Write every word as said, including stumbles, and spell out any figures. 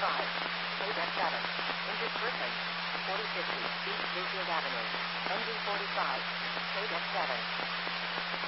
five, K F seven, injured person, forty fifty, East Bayfield Avenue, N D forty-five, K F seven.